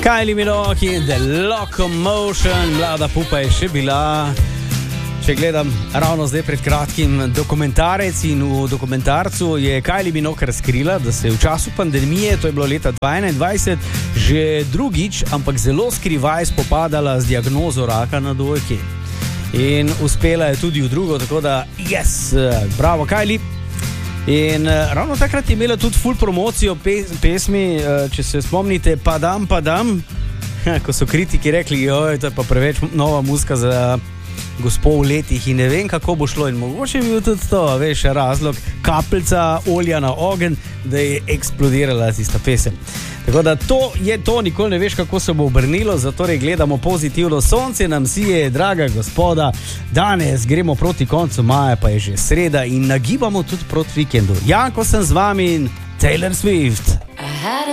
Kylie Minogue in The Locomotion, mlada pupa je še bila. Če gledam ravno zdaj pred kratkim dokumentarec in v dokumentarcu je Kylie Minogue razkrila, da se je v času pandemije, to je bilo leta 2021, že drugič, ampak zelo skrivaj spopadala z diagnozo raka na dojki. In uspela je tudi v drugo, tako da yes, bravo Kylie. In ravno takrat je imela tudi full promocijo pesmi, če se spomnite, Padam, ko so kritiki rekli, joj, to je pa preveč nova muzika za gospo v letih in ne vem, kako bo šlo. In mogoče je bil tudi to, veš, razlog, kapljica olja na ogenj, da je eksplodirala tista pesem. Tako da to je to, nikoli ne veš, kako se bo obrnilo, zato gledamo pozitivno. Sonce nam sije, draga gospoda, danes gremo proti koncu maja, pa je že sreda in nagibamo tudi proti vikendu. Janko sem z vami in Taylor Swift.